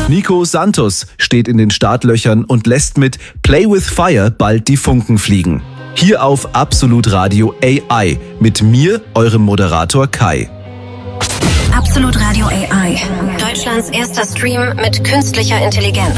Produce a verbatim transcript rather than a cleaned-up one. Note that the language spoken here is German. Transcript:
Nico Santos steht in den Startlöchern und lässt mit Play with Fire bald die Funken fliegen. Hier auf Absolut Radio A I mit mir, eurem Moderator Kai. Absolut Radio A I. Deutschlands erster Stream mit künstlicher Intelligenz.